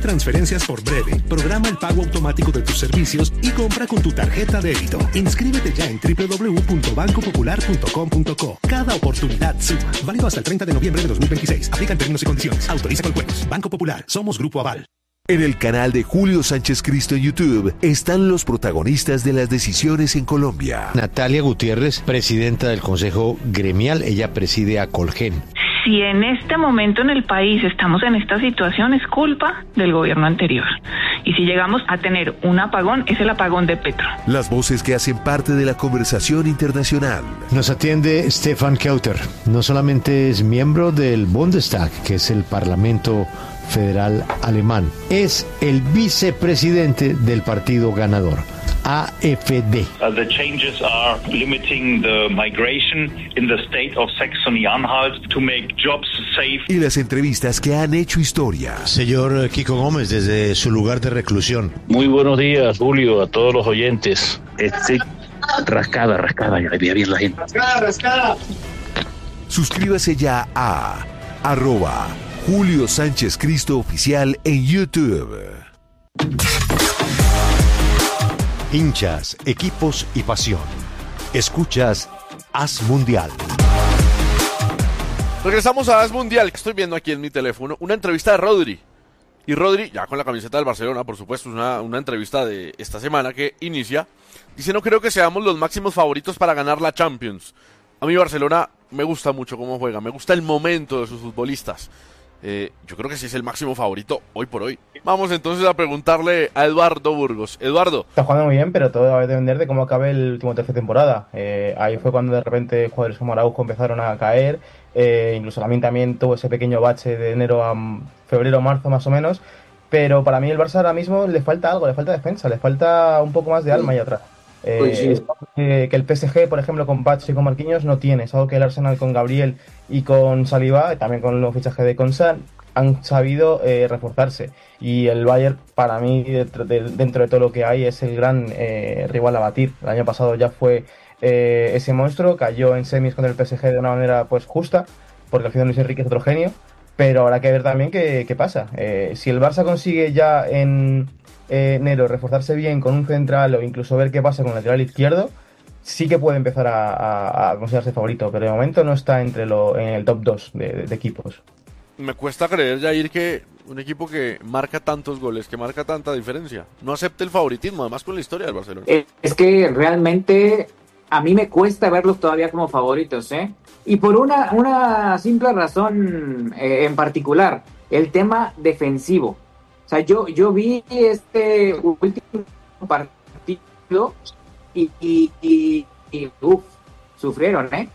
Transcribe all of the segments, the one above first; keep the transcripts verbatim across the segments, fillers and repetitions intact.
Transferencias por Breve. Programa el pago automático de tus servicios y compra con tu tarjeta débito. Inscríbete ya en doble u doble u doble u punto banco popular punto com punto co. Cada oportunidad suma. Válido hasta el treinta de noviembre de dos mil veintiséis. Aplican términos y condiciones. Autoriza con juegos. Banco Popular. Somos Grupo Aval. En el canal de Julio Sánchez Cristo en YouTube están los protagonistas de las decisiones en Colombia. Natalia Gutiérrez, presidenta del Consejo Gremial, ella preside a Colgen. Si en este momento en el país estamos en esta situación, es culpa del gobierno anterior. Y si llegamos a tener un apagón, es el apagón de Petro. Las voces que hacen parte de la conversación internacional. Nos atiende Stefan Kauter. No solamente es miembro del Bundestag, que es el Parlamento Federal Alemán, es el vicepresidente del partido ganador, A F D. Uh, the changes are limiting the migration in the state of Saxony-Anhalt to make jobs safe. Y las entrevistas que han hecho historia. Señor Kiko Gómez, desde su lugar de reclusión. Muy buenos días, Julio, a todos los oyentes. Este, rascada, rascada, ya había bien la gente. Rascada, rascada. Suscríbase ya a arroba Julio Sánchez Cristo Oficial en YouTube. Hinchas, equipos y pasión. Escuchas Haz Mundial. Regresamos a Haz Mundial, que estoy viendo aquí en mi teléfono. Una entrevista de Rodri. Y Rodri, ya con la camiseta del Barcelona, por supuesto, una, una entrevista de esta semana que inicia. Dice, no creo que seamos los máximos favoritos para ganar la Champions. A mí Barcelona me gusta mucho cómo juega, me gusta el momento de sus futbolistas. Eh, yo creo que sí es el máximo favorito hoy por hoy. Vamos entonces a preguntarle a Eduardo Burgos. Eduardo. Está jugando muy bien, pero todo va a depender de cómo acabe el último tercio de temporada. Eh, ahí fue cuando de repente jugadores como Araujo empezaron a caer. Eh, incluso Lamine también tuvo ese pequeño bache de enero a febrero, marzo más o menos. Pero para mí el Barça ahora mismo le falta algo, le falta defensa, le falta un poco más de alma ahí atrás. Eh, pues sí. Es que, que el P S G, por ejemplo, con Patch y con Marquinhos no tiene. Es algo que el Arsenal con Gabriel y con Saliba, también con los fichajes de Konsa, han sabido eh, reforzarse. Y el Bayern, para mí, dentro de, dentro de todo lo que hay, es el gran eh, rival a batir. El año pasado ya fue eh, ese monstruo, cayó en semis contra el P S G de una manera pues justa, porque al final Luis Enrique es otro genio. Pero habrá que ver también qué, qué pasa. Eh, si el Barça consigue ya en eh, enero reforzarse bien con un central o incluso ver qué pasa con el lateral izquierdo, sí que puede empezar a, a, a considerarse favorito, pero de momento no está entre lo, en el top dos de, de, de equipos. Me cuesta creer, Jair, que un equipo que marca tantos goles, que marca tanta diferencia, no acepte el favoritismo, además con la historia del Barcelona. Es que realmente a mí me cuesta verlos todavía como favoritos, ¿eh? Y por una, una simple razón eh, en particular, el tema defensivo. O sea, yo, yo vi este último partido y, y, y, y uf, sufrieron, ¿eh?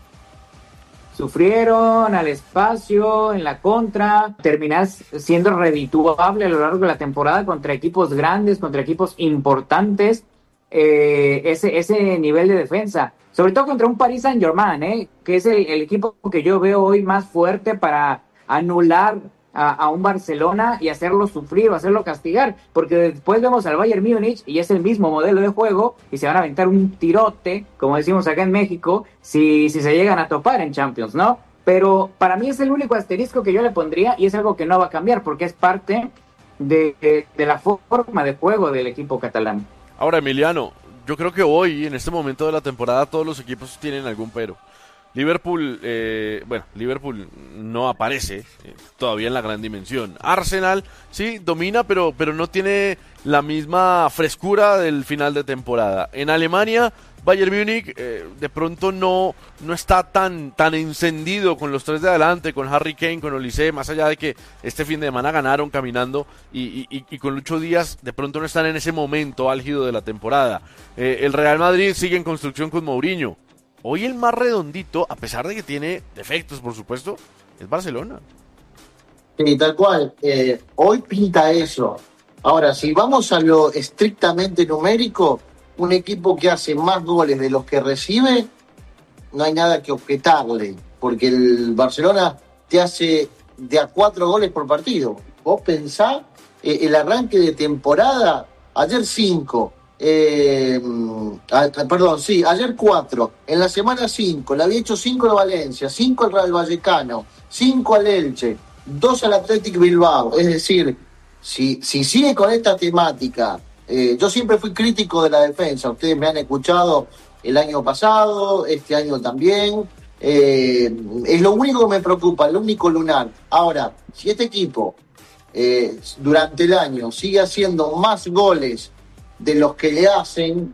Sufrieron al espacio, en la contra, terminás siendo redituable a lo largo de la temporada contra equipos grandes, contra equipos importantes, eh, ese, ese nivel de defensa. Sobre todo contra un Paris Saint-Germain, ¿eh? Que es el, el equipo que yo veo hoy más fuerte para anular a, a un Barcelona y hacerlo sufrir o hacerlo castigar, porque después vemos al Bayern Múnich y es el mismo modelo de juego y se van a aventar un tirote, como decimos acá en México, si, si se llegan a topar en Champions, ¿no? Pero para mí es el único asterisco que yo le pondría y es algo que no va a cambiar porque es parte de, de, de la forma de juego del equipo catalán. Ahora, Emiliano, yo creo que hoy, en este momento de la temporada, todos los equipos tienen algún pero. Liverpool, eh, bueno, Liverpool no aparece eh, todavía en la gran dimensión. Arsenal, sí, domina, pero, pero no tiene la misma frescura del final de temporada. En Alemania, Bayern Múnich eh, de pronto no, no está tan, tan encendido con los tres de adelante, con Harry Kane, con Olise, más allá de que este fin de semana ganaron caminando y, y, y con Lucho Díaz de pronto no están en ese momento álgido de la temporada. Eh, el Real Madrid sigue en construcción con Mourinho. Hoy el más redondito, a pesar de que tiene defectos, por supuesto, es Barcelona. Sí, tal cual. Eh, hoy pinta eso. Ahora, si vamos a lo estrictamente numérico, un equipo que hace más goles de los que recibe, no hay nada que objetarle, porque el Barcelona te hace de a cuatro goles por partido. Vos pensá, eh, el arranque de temporada, ayer cinco, eh, a, perdón, sí, ayer cuatro, en la semana cinco, le había hecho cinco al Valencia, cinco al Real Vallecano, cinco al Elche, dos al Athletic Bilbao, es decir, si, si sigue con esta temática, eh, yo siempre fui crítico de la defensa, ustedes me han escuchado el año pasado, este año también, eh, es lo único que me preocupa, lo único lunar. Ahora, si este equipo eh, durante el año sigue haciendo más goles de los que le hacen,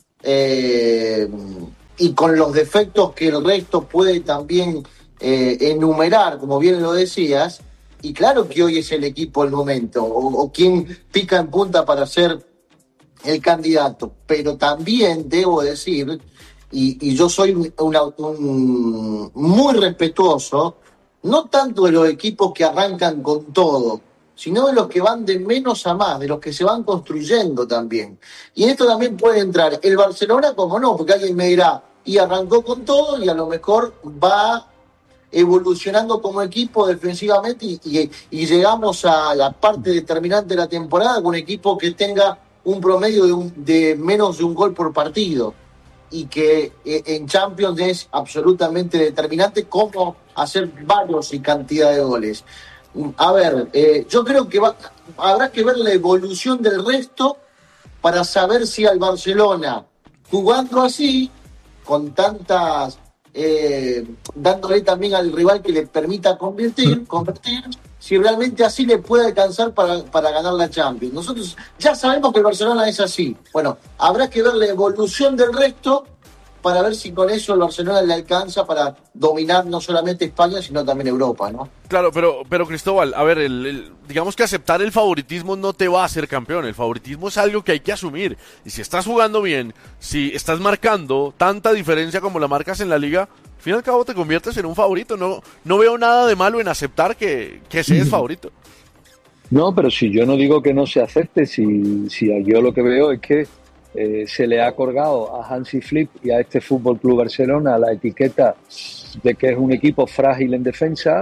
eh, y con los defectos que el resto puede también eh, enumerar, como bien lo decías, y claro que hoy es el equipo el momento, o, o quien pica en punta para ser el candidato, pero también debo decir, y, y yo soy una, un, muy respetuoso, no tanto de los equipos que arrancan con todo, sino de los que van de menos a más, de los que se van construyendo también. Y en esto también puede entrar el Barcelona, como no, porque alguien me dirá, y arrancó con todo y a lo mejor va evolucionando como equipo defensivamente y, y, y llegamos a la parte determinante de la temporada con un equipo que tenga un promedio de, un, de menos de un gol por partido y que eh, en Champions es absolutamente determinante cómo hacer varios y cantidad de goles. A ver, eh, yo creo que va, habrá que ver la evolución del resto para saber si al Barcelona, jugando así, con tantas, eh, dándole también al rival que le permita convertir, convertir, si realmente así le puede alcanzar para, para ganar la Champions. Nosotros ya sabemos que el Barcelona es así. Bueno, habrá que ver la evolución del resto para ver si con eso el Barcelona le alcanza para dominar no solamente España, sino también Europa, ¿no? Claro, pero, pero Cristóbal, a ver, el, el, digamos que aceptar el favoritismo no te va a hacer campeón. El favoritismo es algo que hay que asumir. Y si estás jugando bien, si estás marcando tanta diferencia como la marcas en la liga, al fin y al cabo te conviertes en un favorito. No, no veo nada de malo en aceptar que, que se es favorito. No, pero si yo no digo que no se acepte, si, si yo lo que veo es que Eh, se le ha colgado a Hansi Flick y a este Fútbol Club Barcelona la etiqueta de que es un equipo frágil en defensa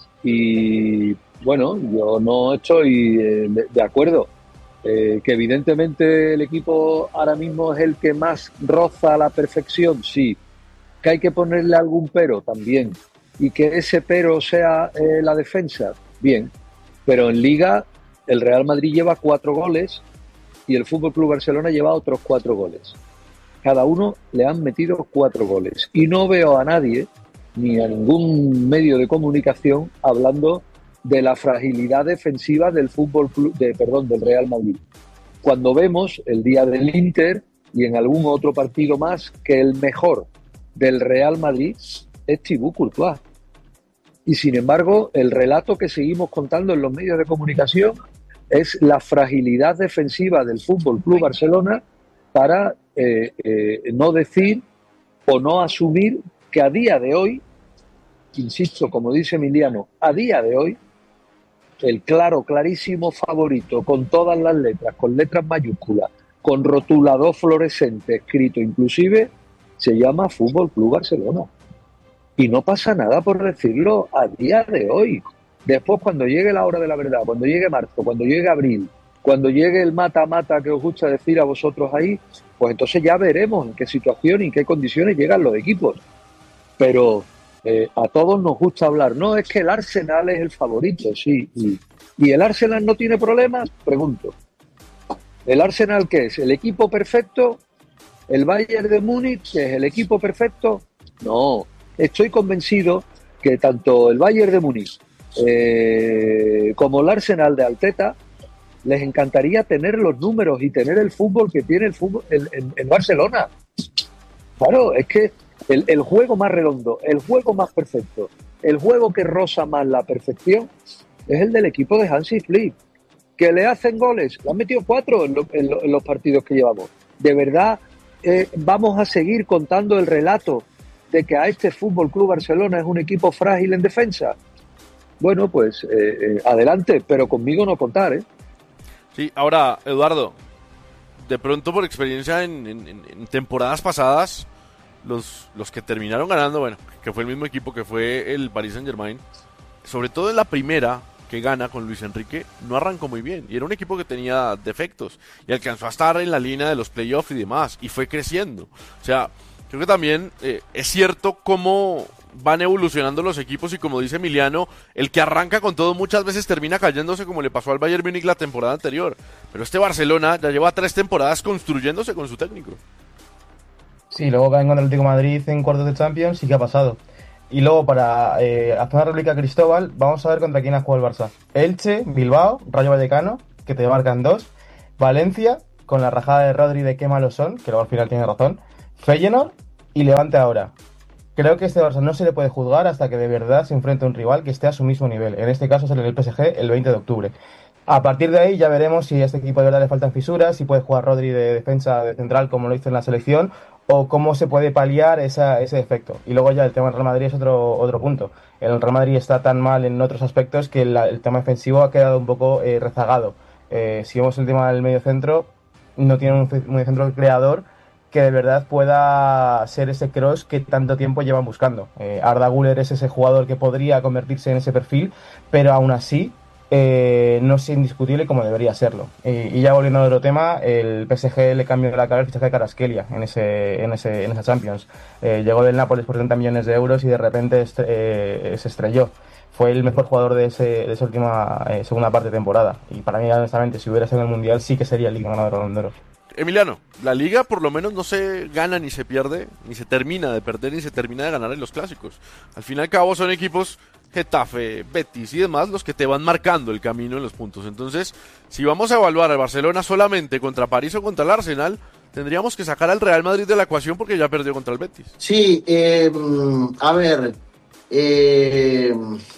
y bueno, yo no estoy eh, de, de acuerdo eh, que evidentemente el equipo ahora mismo es el que más roza la perfección, sí, que hay que ponerle algún pero también y que ese pero sea eh, la defensa, bien, pero en Liga el Real Madrid lleva cuatro goles y el Fútbol Club Barcelona lleva otros cuatro goles. Cada uno le han metido cuatro goles. Y no veo a nadie, ni a ningún medio de comunicación, hablando de la fragilidad defensiva del Fútbol Club, de, perdón, del Real Madrid. Cuando vemos el día del Inter y en algún otro partido más que el mejor del Real Madrid es Thibaut Courtois. Y sin embargo, el relato que seguimos contando en los medios de comunicación es la fragilidad defensiva del Fútbol Club Barcelona para eh, eh, no decir o no asumir que a día de hoy, insisto, como dice Emiliano, a día de hoy, el claro, clarísimo favorito, con todas las letras, con letras mayúsculas, con rotulador fluorescente escrito inclusive, se llama Fútbol Club Barcelona. Y no pasa nada por decirlo a día de hoy. Después, cuando llegue la hora de la verdad, cuando llegue marzo, cuando llegue abril, cuando llegue el mata-mata que os gusta decir a vosotros ahí, pues entonces ya veremos en qué situación y en qué condiciones llegan los equipos. Pero eh, a todos nos gusta hablar. No, es que el Arsenal es el favorito, sí. Y, ¿y el Arsenal no tiene problemas? Pregunto. ¿El Arsenal qué es? ¿El equipo perfecto? ¿El Bayern de Múnich es el equipo perfecto? No. Estoy convencido que tanto el Bayern de Múnich Eh, como el Arsenal de Arteta les encantaría tener los números y tener el fútbol que tiene el fútbol en, en, en Barcelona. Claro, es que el, el juego más redondo, el juego más perfecto, el juego que roza más la perfección es el del equipo de Hansi Flick, que le hacen goles, le han metido cuatro en, lo, en, lo, en los partidos que llevamos. De verdad eh, vamos a seguir contando el relato de que a este Fútbol Club Barcelona es un equipo frágil en defensa. Bueno, pues eh, eh, adelante, pero conmigo no contar, ¿eh? Sí, ahora, Eduardo, de pronto por experiencia en, en, en temporadas pasadas, los, los que terminaron ganando, bueno, que fue el mismo equipo que fue el Paris Saint-Germain, sobre todo en la primera que gana con Luis Enrique, no arrancó muy bien, y era un equipo que tenía defectos, y alcanzó a estar en la línea de los playoffs y demás, y fue creciendo. O sea, creo que también eh, es cierto cómo van evolucionando los equipos y como dice Emiliano, el que arranca con todo muchas veces termina cayéndose como le pasó al Bayern Múnich la temporada anterior. Pero este Barcelona ya lleva tres temporadas construyéndose con su técnico. Sí, luego caen con el Atlético de Madrid en cuartos de Champions, sí que ha pasado. Y luego para eh, hacer una réplica Cristóbal, vamos a ver contra quién ha jugado el Barça. Elche, Bilbao, Rayo Vallecano, que te marcan dos. Valencia, con la rajada de Rodri de qué malos son, que luego al final tiene razón. Feyenoord y Levante ahora. Creo que este Barça no se le puede juzgar hasta que de verdad se enfrente a un rival que esté a su mismo nivel. En este caso es el P S G el veinte de octubre. A partir de ahí ya veremos si a este equipo de verdad le faltan fisuras, si puede jugar Rodri de defensa de central como lo hizo en la selección, o cómo se puede paliar esa, ese efecto. Y luego ya el tema del Real Madrid es otro, otro punto. El Real Madrid está tan mal en otros aspectos que la, el tema defensivo ha quedado un poco eh, rezagado. Eh, si vemos el tema del medio centro, no tiene un medio centro creador que de verdad pueda ser ese cross que tanto tiempo llevan buscando. Eh, Arda Güler es ese jugador que podría convertirse en ese perfil, pero aún así eh, no es indiscutible como debería serlo. Eh, y ya volviendo a otro tema, el P S G le cambió la cara el fichaje de Kvaratskhelia en ese, en ese, en esa Champions. Eh, llegó del Nápoles por treinta millones de euros y de repente estre- eh, se estrelló. Fue el mejor jugador de, ese, de esa última eh, segunda parte de temporada. Y para mí, honestamente, si hubiera sido en el Mundial, sí que sería el Liga ganador de Balón de Oro. Emiliano, la Liga por lo menos no se gana ni se pierde, ni se termina de perder, ni se termina de ganar en los clásicos. Al fin y al cabo son equipos Getafe, Betis y demás los que te van marcando el camino en los puntos. Entonces, si vamos a evaluar al Barcelona solamente contra París o contra el Arsenal, tendríamos que sacar al Real Madrid de la ecuación porque ya perdió contra el Betis. Sí, eh, a ver, eh,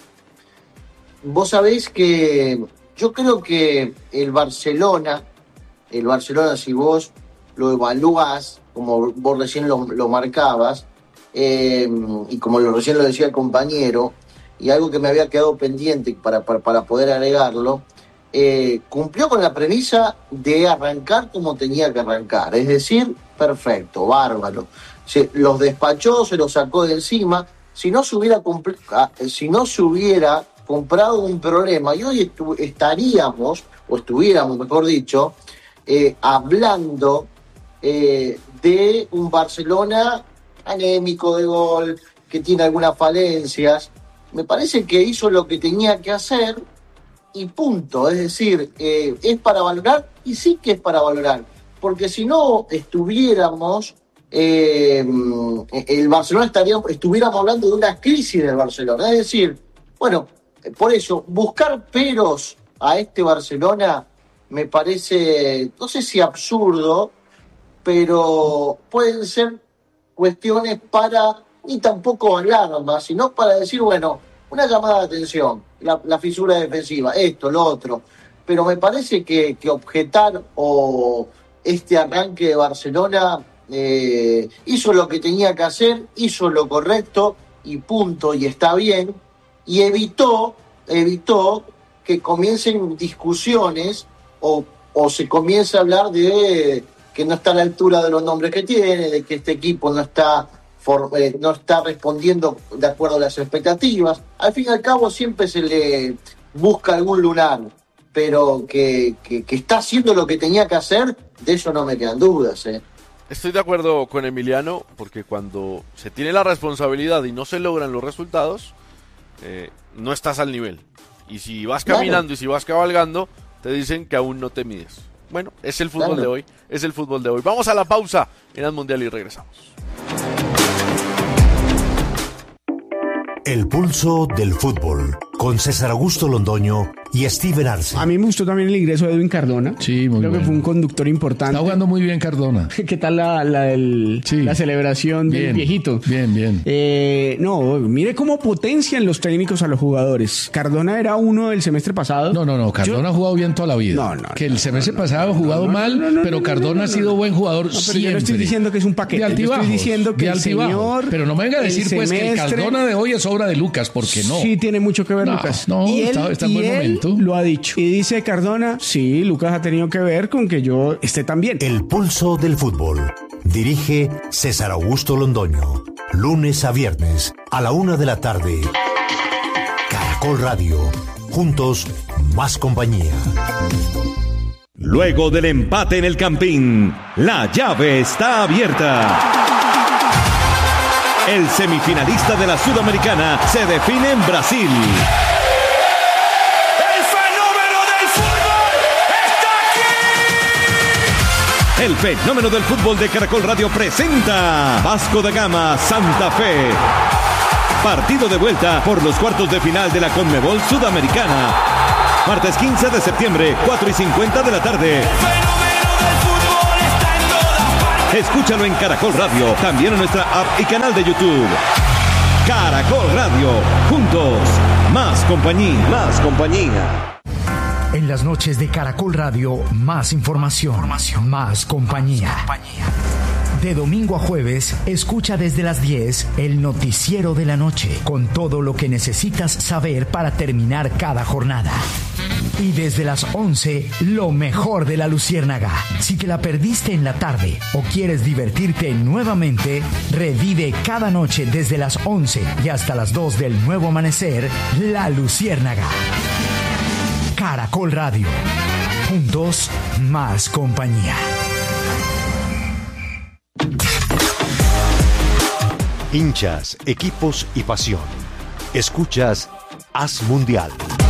vos sabéis que yo creo que el Barcelona, el Barcelona si vos lo evaluás, como vos recién lo, lo marcabas, eh, y como lo, recién lo decía el compañero, y algo que me había quedado pendiente para, para, para poder agregarlo, eh, cumplió con la premisa de arrancar como tenía que arrancar, es decir, perfecto, bárbaro. Se, los despachó, se los sacó de encima. Si no se hubiera, cumpl- si no se hubiera comprado un problema, y hoy estu- estaríamos, o estuviéramos, mejor dicho, eh, hablando eh, de un Barcelona anémico de gol, que tiene algunas falencias. Me parece que hizo lo que tenía que hacer y punto. Es decir, eh, es para valorar y sí que es para valorar. Porque si no estuviéramos, eh, el Barcelona estaría, estuviéramos hablando de una crisis del Barcelona. Es decir, bueno, por eso, buscar peros a este Barcelona me parece, no sé si absurdo, pero pueden ser cuestiones para, ni tampoco alarmas, sino para decir, bueno, una llamada de atención, la, la fisura defensiva, esto, lo otro. Pero me parece que, que objetar o este arranque de Barcelona eh, hizo lo que tenía que hacer, hizo lo correcto y punto, y está bien, y evitó, evitó que comiencen discusiones o, o se comience a hablar de que no está a la altura de los nombres que tiene, de que este equipo no está for, eh, no está respondiendo de acuerdo a las expectativas. Al fin y al cabo siempre se le busca algún lunar, pero que, que, que está haciendo lo que tenía que hacer, de eso no me quedan dudas. ¿eh? Estoy de acuerdo con Emiliano, porque cuando se tiene la responsabilidad y no se logran los resultados, eh, no estás al nivel. Y si vas caminando claro. y si vas cabalgando, te dicen que aún no te mides. Bueno, es el fútbol claro. de hoy, es el fútbol de hoy. Vamos a la pausa en el Mundial y regresamos. El pulso del fútbol, con César Augusto Londoño y Steven Arce. A mí me gustó también el ingreso de Edwin Cardona. Sí, muy Creo bueno. que fue un conductor importante. Está jugando muy bien Cardona. ¿Qué tal la, la, el, sí. la celebración bien, del viejito? Bien, bien. Eh, no, mire cómo potencian los técnicos a los jugadores. Cardona era uno del semestre pasado. No, no, no. Cardona Yo... ha jugado bien toda la vida. No, no. Que el semestre no, no, pasado ha jugado no, no, mal, no, no, no, pero Cardona no, no, no, ha sido buen jugador no, pero siempre. Yo no estoy diciendo que es un paquete. De altibajos, yo estoy diciendo que de el señor... Pero no me venga a decir pues semestre... que el Cardona de hoy es obra de Lucas, porque no. Sí, tiene mucho que ver no, Lucas. No, y está, él, está en y buen él momento. Lo ha dicho. Y dice Cardona, sí, Lucas ha tenido que ver con que yo esté tan bien. El pulso del fútbol. Dirige César Augusto Londoño. Lunes a viernes a la una de la tarde. Caracol Radio. Juntos, más compañía. Luego del empate en el Campín, la llave está abierta. El semifinalista de la Sudamericana se define en Brasil. ¡El fenómeno del fútbol está aquí! El fenómeno del fútbol de Caracol Radio presenta Vasco da Gama Santa Fe. Partido de vuelta por los cuartos de final de la Conmebol Sudamericana. Martes quince de septiembre, cuatro y cincuenta de la tarde. Escúchalo en Caracol Radio, también en nuestra app y canal de YouTube. Caracol Radio, juntos, más compañía. Más compañía. En las noches de Caracol Radio, más información, información. Más compañía. Más compañía. De domingo a jueves, escucha desde las diez el noticiero de la noche, con todo lo que necesitas saber para terminar cada jornada. Y desde las once, lo mejor de la Luciérnaga. Si te la perdiste en la tarde o quieres divertirte nuevamente, revive cada noche desde las once y hasta las dos del nuevo amanecer, La Luciérnaga. Caracol Radio. Juntos, más compañía. Hinchas, equipos y pasión. Escuchas Haz Mundial.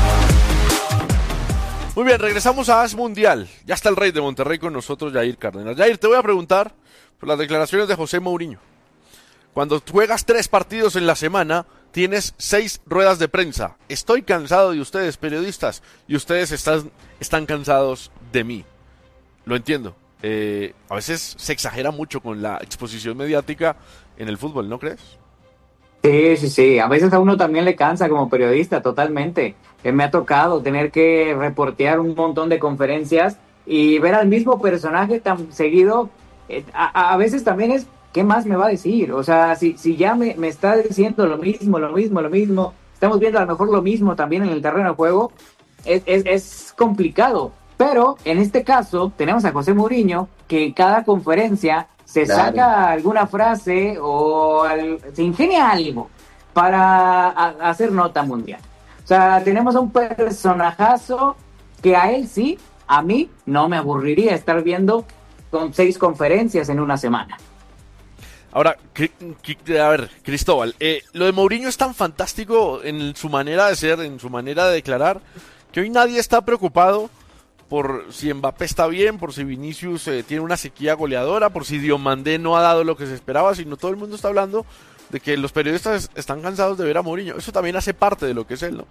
Muy bien, regresamos a Haz Mundial. Ya está el Rey de Monterrey con nosotros, Jair Cárdenas. Jair, te voy a preguntar por las declaraciones de José Mourinho. Cuando juegas tres partidos en la semana, tienes seis ruedas de prensa. Estoy cansado de ustedes, periodistas, y ustedes están, están cansados de mí. Lo entiendo. Eh, a veces se exagera mucho con la exposición mediática en el fútbol, ¿no crees? Sí, sí, sí. A veces a uno también le cansa como periodista, totalmente. Eh, me ha tocado tener que reportear un montón de conferencias y ver al mismo personaje tan seguido. Eh, a, a veces también es, ¿qué más me va a decir? O sea, si, si ya me, me está diciendo lo mismo, lo mismo, lo mismo, estamos viendo a lo mejor lo mismo también en el terreno de juego, es, es, es complicado. Pero en este caso tenemos a José Mourinho, que en cada conferencia se claro. saca alguna frase o al, se ingenia algo para a, hacer nota mundial. O sea, tenemos a un personajazo que a él sí, a mí no me aburriría estar viendo con seis conferencias en una semana. Ahora, a ver, Cristóbal, eh, lo de Mourinho es tan fantástico en su manera de ser, en su manera de declarar, que hoy nadie está preocupado por si Mbappé está bien, por si Vinicius eh, tiene una sequía goleadora, por si Diomandé no ha dado lo que se esperaba, sino todo el mundo está hablando de que los periodistas están cansados de ver a Mourinho. Eso también hace parte de lo que es él, ¿no?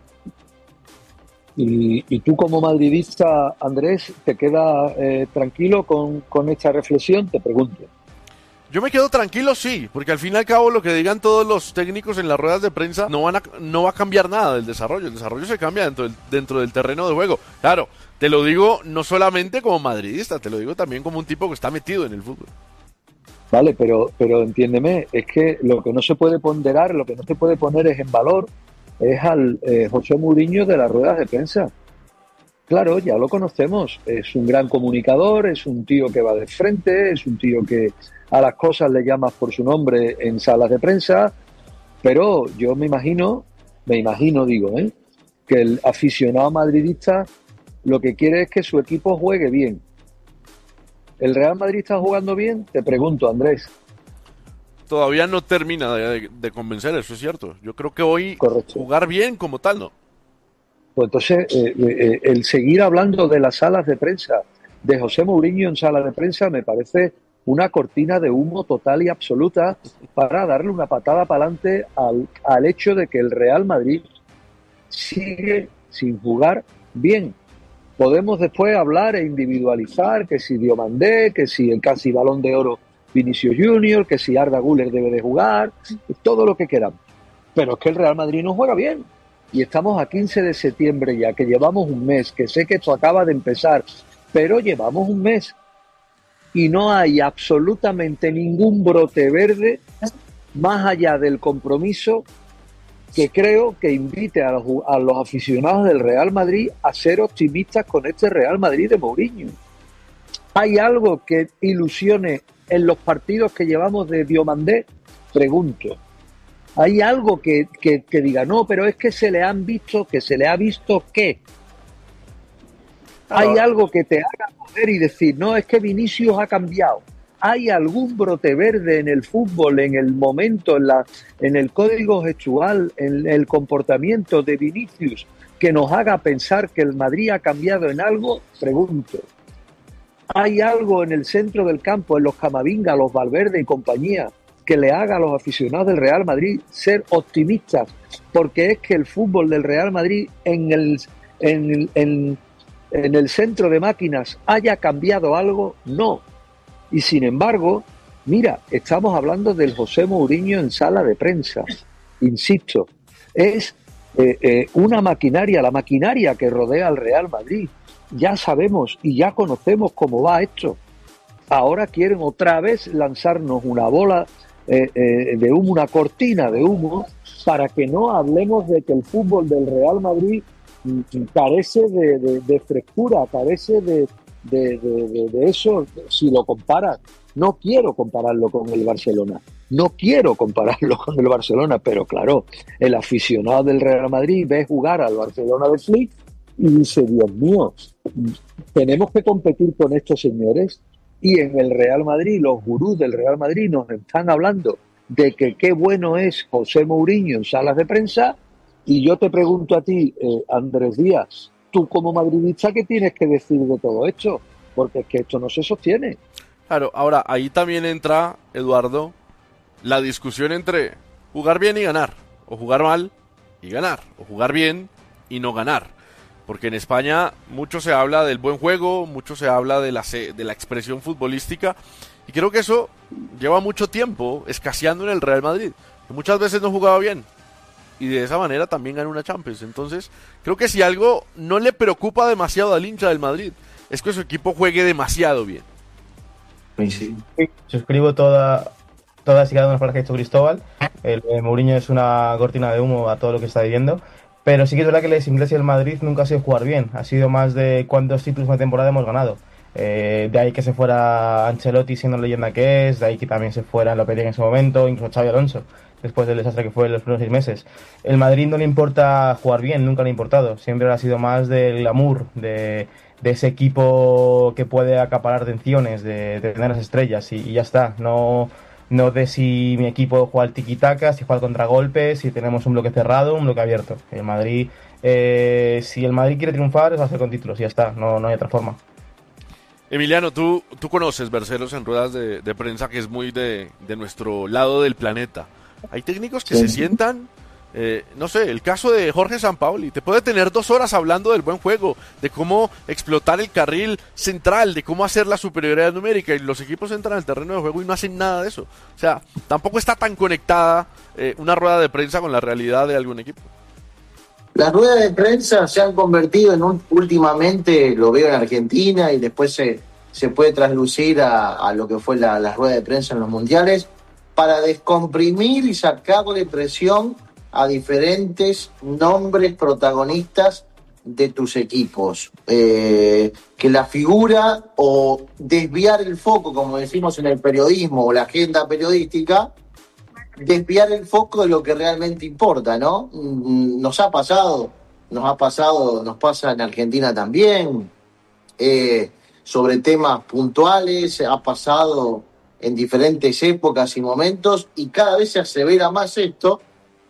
Y, y tú como madridista, Andrés, ¿te quedas eh, tranquilo con, con esta reflexión? Te pregunto. Yo me quedo tranquilo, sí, porque al fin y al cabo lo que digan todos los técnicos en las ruedas de prensa no van a, no va a cambiar nada del desarrollo. El desarrollo se cambia dentro del, dentro del terreno de juego. Claro, te lo digo no solamente como madridista, te lo digo también como un tipo que está metido en el fútbol. Vale, pero, pero entiéndeme, es que lo que no se puede ponderar, lo que no se puede poner es en valor, es al eh, José Mourinho de las ruedas de prensa. Claro, ya lo conocemos, es un gran comunicador, es un tío que va de frente, es un tío que a las cosas le llamas por su nombre en salas de prensa, pero yo me imagino, me imagino digo, ¿eh? que el aficionado madridista lo que quiere es que su equipo juegue bien. ¿El Real Madrid está jugando bien? Te pregunto, Andrés. Todavía no termina de, de convencer, eso es cierto. Yo creo que hoy Correcto. Jugar bien como tal, ¿no? Pues entonces, eh, eh, el seguir hablando de las salas de prensa, de José Mourinho en salas de prensa, me parece una cortina de humo total y absoluta para darle una patada para adelante al, al hecho de que el Real Madrid sigue sin jugar bien. Podemos después hablar e individualizar que si Diomandé, que si el casi Balón de Oro Vinicius Junior, que si Arda Güler debe de jugar, todo lo que queramos. Pero es que el Real Madrid no juega bien. Y estamos a quince de septiembre ya, que llevamos un mes, que sé que esto acaba de empezar, pero llevamos un mes. Y no hay absolutamente ningún brote verde más allá del compromiso que creo que invite a los, a los aficionados del Real Madrid a ser optimistas con este Real Madrid de Mourinho. ¿Hay algo que ilusione en los partidos que llevamos de Diomandé? Pregunto. ¿Hay algo que, que, que diga, no, pero es que se le han visto, que se le ha visto qué? ¿Hay algo que te haga poder y decir, no, es que Vinicius ha cambiado? ¿Hay algún brote verde en el fútbol, en el momento, en, la, en el código gestual, en el comportamiento de Vinicius, que nos haga pensar que el Madrid ha cambiado en algo? Pregunto. ¿Hay algo en el centro del campo, en los Camavinga, los Valverde y compañía, que le haga a los aficionados del Real Madrid ser optimistas? Porque es que el fútbol del Real Madrid en el, en, en, en el centro de máquinas haya cambiado algo. No. Y sin embargo, mira, estamos hablando del José Mourinho en sala de prensa. Insisto, es eh, eh, una maquinaria, la maquinaria que rodea al Real Madrid. Ya sabemos y ya conocemos cómo va esto. Ahora quieren otra vez lanzarnos una bola eh, eh, de humo, una cortina de humo, para que no hablemos de que el fútbol del Real Madrid carece de, de, de frescura, carece de, de, de, de, de eso. Si lo comparas, no quiero compararlo con el Barcelona, no quiero compararlo con el Barcelona, pero claro, el aficionado del Real Madrid ve jugar al Barcelona de Flick y dice, Dios mío, tenemos que competir con estos señores. Y en el Real Madrid, los gurús del Real Madrid nos están hablando de que qué bueno es José Mourinho en salas de prensa. Y yo te pregunto a ti, eh, Andrés Díaz, tú como madridista, ¿qué tienes que decir de todo esto? Porque es que esto no se sostiene. Claro, ahora ahí también entra, Eduardo, la discusión entre jugar bien y ganar, o jugar mal y ganar, o jugar bien y no ganar. Porque en España mucho se habla del buen juego, mucho se habla de la, de la expresión futbolística, y creo que eso lleva mucho tiempo escaseando en el Real Madrid, que muchas veces no jugaba bien, y de esa manera también ganó una Champions. Entonces creo que si algo no le preocupa demasiado al hincha del Madrid, es que su equipo juegue demasiado bien. Sí, sí. Suscribo toda, todas y cada una de las palabras que ha dicho Cristóbal. El, el Mourinho es una cortina de humo a todo lo que está viviendo. Pero sí que es verdad que la idiosincrasia del Madrid nunca ha sido jugar bien. Ha sido más de cuántos títulos de temporada hemos ganado. Eh, de ahí que se fuera Ancelotti siendo la leyenda que es, de ahí que también se fuera Lopetegui en ese momento, incluso Xabi Alonso, después del desastre que fue en los primeros seis meses. El Madrid no le importa jugar bien, nunca le ha importado. Siempre ha sido más del glamour, de, de ese equipo que puede acaparar atenciones, de, de tener las estrellas, y, y ya está. No... No de si mi equipo juega al tiki-taka, si juega al contragolpe, si tenemos un bloque cerrado, un bloque abierto. El Madrid, eh, si el Madrid quiere triunfar, va a ser con títulos, y ya está, no, no hay otra forma. Emiliano, tú, tú conoces Bercelos en ruedas de, de prensa, que es muy de, de nuestro lado del planeta. Hay técnicos que sí. se sientan, eh, no sé, el caso de Jorge Sampaoli, te puede tener dos horas hablando del buen juego, de cómo explotar el carril central, de cómo hacer la superioridad numérica, y los equipos entran al terreno de juego y no hacen nada de eso. O sea, tampoco está tan conectada eh, una rueda de prensa con la realidad de algún equipo. Las ruedas de prensa se han convertido en un, últimamente, lo veo en Argentina y después se, se puede traslucir a, a lo que fue la, la rueda de prensa en los mundiales, para descomprimir y sacarle presión a diferentes nombres protagonistas de tus equipos. Eh, que la figura o desviar el foco, como decimos en el periodismo, o la agenda periodística, desviar el foco de lo que realmente importa, ¿no? Nos ha pasado, nos ha pasado, nos pasa en Argentina también, eh, sobre temas puntuales, ha pasado en diferentes épocas y momentos, y cada vez se asevera más esto,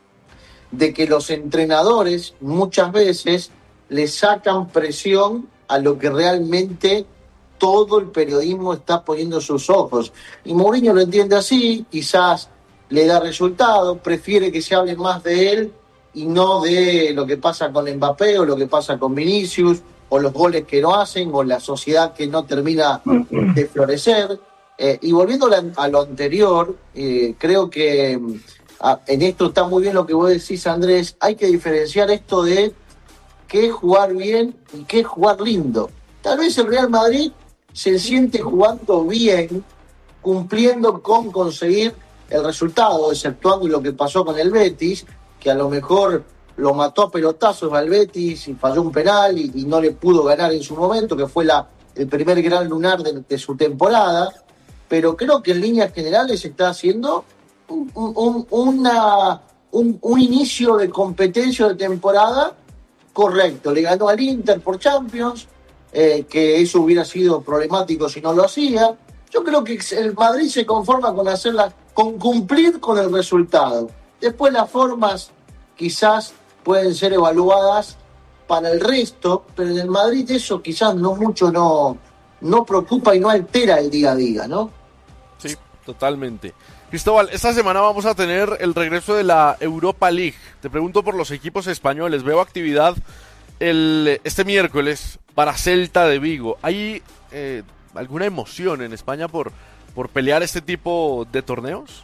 de que los entrenadores muchas veces le sacan presión a lo que realmente todo el periodismo está poniendo sus ojos. Y Mourinho lo entiende así, quizás le da resultado, prefiere que se hable más de él y no de lo que pasa con Mbappé o lo que pasa con Vinicius, o los goles que no hacen, o la sociedad que no termina de florecer. Eh, y volviendo a lo anterior, eh, creo que en esto está muy bien lo que vos decís, Andrés. Hay que diferenciar esto de qué es jugar bien y qué es jugar lindo. Tal vez el Real Madrid se siente jugando bien, cumpliendo con conseguir el resultado, exceptuando lo que pasó con el Betis, que a lo mejor lo mató a pelotazos al Betis y falló un penal y, y no le pudo ganar en su momento, que fue la, el primer gran lunar de, de su temporada. Pero creo que en líneas generales está haciendo Un, un, una, un, un inicio de competencia de temporada correcto. Le ganó al Inter por Champions, eh, que eso hubiera sido problemático si no lo hacía. Yo creo que el Madrid se conforma con hacerla, con cumplir con el resultado. Después las formas quizás pueden ser evaluadas para el resto, pero en el Madrid eso quizás no mucho no, no preocupa y no altera el día a día, ¿no? Sí, totalmente. Cristóbal, esta semana vamos a tener el regreso de la Europa League. Te pregunto por los equipos españoles. Veo actividad el, este miércoles para Celta de Vigo. ¿Hay eh, alguna emoción en España por, por pelear este tipo de torneos?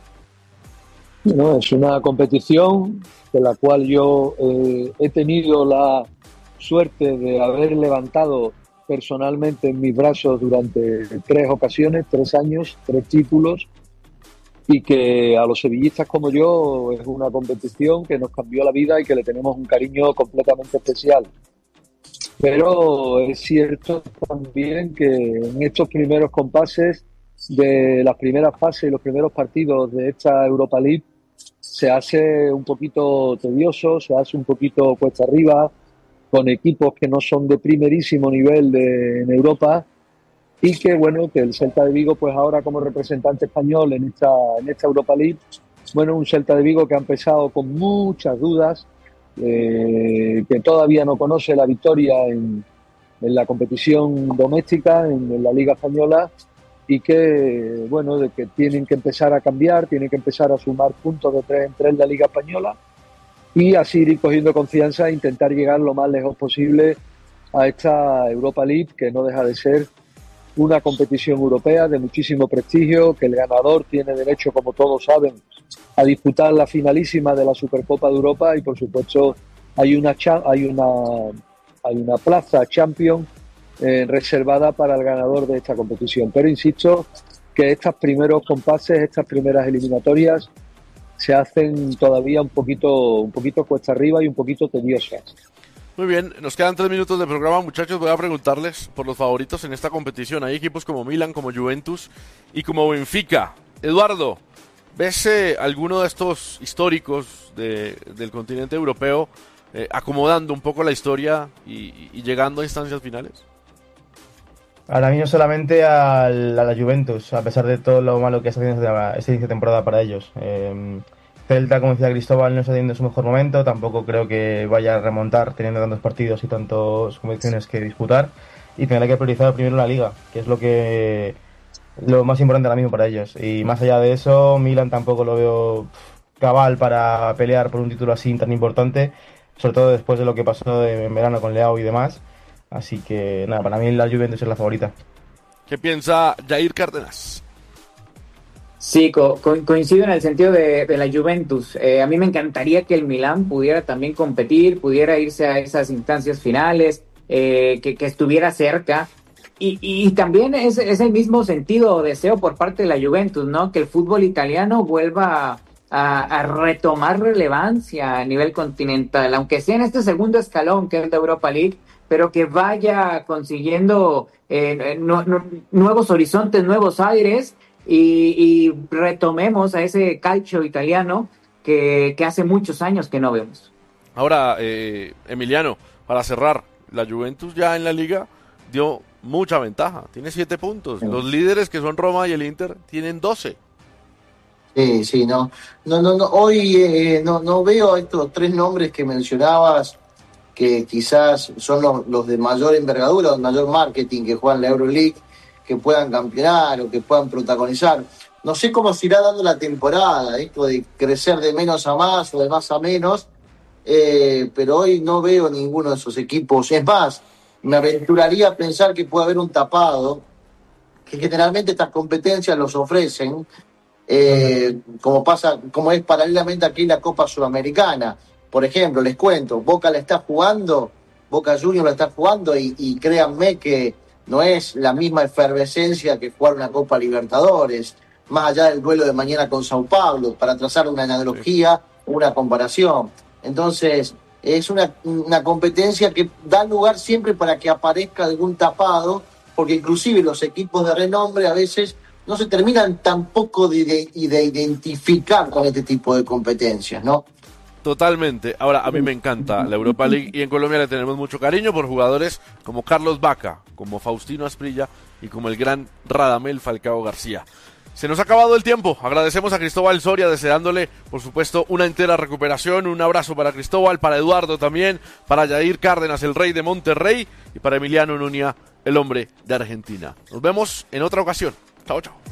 No, es una competición de la cual yo eh, he tenido la suerte de haber levantado personalmente en mis brazos durante tres ocasiones, tres años, tres títulos, y que a los sevillistas como yo es una competición que nos cambió la vida y que le tenemos un cariño completamente especial. Pero es cierto también que en estos primeros compases de las primeras fases y los primeros partidos de esta Europa League se hace un poquito tedioso, se hace un poquito cuesta arriba, con equipos que no son de primerísimo nivel de, en Europa, y que bueno, que el Celta de Vigo pues ahora como representante español en esta, en esta Europa League, bueno, un Celta de Vigo que ha empezado con muchas dudas, eh, que todavía no conoce la victoria en, en la competición doméstica, en, en la Liga Española, y que, bueno, de que tienen que empezar a cambiar, tienen que empezar a sumar puntos de tres en tres en la Liga Española y así ir cogiendo confianza e intentar llegar lo más lejos posible a esta Europa League, que no deja de ser una competición europea de muchísimo prestigio, que el ganador tiene derecho, como todos saben, a disputar la finalísima de la Supercopa de Europa y, por supuesto, hay una, hay una, hay una plaza Champions Eh, reservada para el ganador de esta competición. Pero insisto que estos primeros compases, estas primeras eliminatorias se hacen todavía un poquito, un poquito cuesta arriba y un poquito tediosas. Muy bien, nos quedan tres minutos de programa, muchachos. Voy a preguntarles por los favoritos en esta competición. Hay equipos como Milan, como Juventus y como Benfica. Eduardo, ¿ves eh, alguno de estos históricos de, del continente europeo eh, acomodando un poco la historia y, y llegando a instancias finales? Ahora mismo solamente a la, a la Juventus, a pesar de todo lo malo que está haciendo esta inicio de temporada para ellos. Eh, Celta, como decía Cristóbal, no está teniendo su mejor momento, tampoco creo que vaya a remontar teniendo tantos partidos y tantas competiciones que disputar, y tendrá que priorizar primero la Liga, que es lo que lo más importante ahora mismo para ellos. Y más allá de eso, Milan tampoco lo veo cabal para pelear por un título así tan importante, sobre todo después de lo que pasó en verano con Leao y demás. Así que, nada, para mí la Juventus es la favorita. ¿Qué piensa Jair Cárdenas? Sí, co- co- coincido en el sentido de, de la Juventus. Eh, a mí me encantaría que el Milán pudiera también competir, pudiera irse a esas instancias finales, eh, que, que estuviera cerca. Y, y también es, es el mismo sentido o deseo por parte de la Juventus, ¿no? Que el fútbol italiano vuelva a, a retomar relevancia a nivel continental, aunque sea en este segundo escalón que es la Europa League, pero que vaya consiguiendo eh, no, no, nuevos horizontes, nuevos aires, y, y retomemos a ese calcio italiano que, que hace muchos años que no vemos. Ahora, eh, Emiliano, para cerrar, la Juventus ya en la Liga dio mucha ventaja, tiene siete puntos. Los líderes, que son Roma y el Inter, tienen doce. Sí, sí, no, no, no, no. Hoy eh, no, no veo estos tres nombres que mencionabas, que quizás son los, los de mayor envergadura, de mayor marketing, que juegan la Euroleague, que puedan campeonar o que puedan protagonizar. No sé cómo se irá dando la temporada, esto de crecer de menos a más o de más a menos, eh, pero hoy no veo ninguno de esos equipos. Es más, me aventuraría a pensar que puede haber un tapado, que generalmente estas competencias los ofrecen, eh, como pasa, como es paralelamente aquí la Copa Sudamericana. Por ejemplo, les cuento, Boca la está jugando, Boca Juniors la está jugando y, y créanme que no es la misma efervescencia que jugar una Copa Libertadores, más allá del duelo de mañana con Sao Paulo, para trazar una analogía, una comparación. Entonces, es una, una competencia que da lugar siempre para que aparezca algún tapado, porque inclusive los equipos de renombre a veces no se terminan tampoco de, de, de identificar con este tipo de competencias, ¿no? Totalmente. Ahora, a mí me encanta la Europa League y en Colombia le tenemos mucho cariño por jugadores como Carlos Vaca, como Faustino Asprilla y como el gran Radamel Falcao García. Se nos ha acabado el tiempo. Agradecemos a Cristóbal Soria, deseándole, por supuesto, una entera recuperación. Un abrazo para Cristóbal, para Eduardo también, para Yair Cárdenas, el rey de Monterrey, y para Emiliano Nuña, el hombre de Argentina. Nos vemos en otra ocasión. Chao, chao.